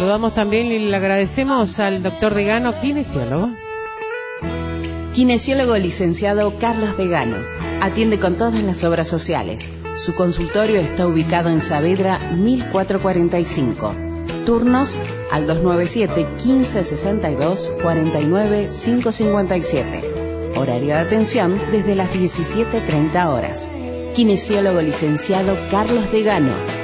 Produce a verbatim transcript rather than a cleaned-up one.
saludamos también y le agradecemos al doctor Degano, kinesiólogo. Kinesiólogo licenciado Carlos Degano. Atiende con todas las obras sociales. Su consultorio está ubicado en Saavedra mil cuatrocientos cuarenta y cinco. Turnos al dos nueve siete, quince sesenta y dos, cuarenta y nueve, quinientos cincuenta y siete. Horario de atención desde las diecisiete treinta horas. Kinesiólogo licenciado Carlos Degano.